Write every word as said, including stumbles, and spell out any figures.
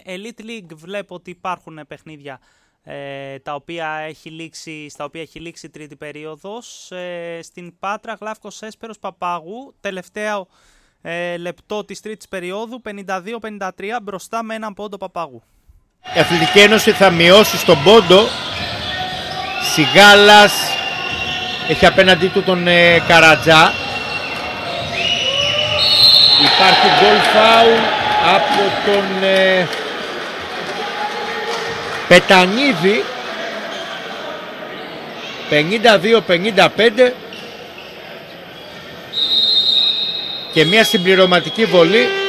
Elite League βλέπω ότι υπάρχουν παιχνίδια ε, τα οποία έχει λήξει, στα οποία έχει λήξει η τρίτη περίοδος. Ε, στην Πάτρα, Γλαύκος Έσπερος Παπάγου, τελευταίο ε, λεπτό της τρίτης περίοδου, πενήντα δύο πενήντα τρία, μπροστά με έναν πόντο Παπάγου. Η Αθλητική Ένωση θα μειώσει στον πόντο. Σιγάλας έχει απέναντί του τον ε, Καρατζά. Υπάρχει γκολ φάουλ από τον ε, Πετανίδη. πενήντα δύο πενήντα πέντε και μια συμπληρωματική βολή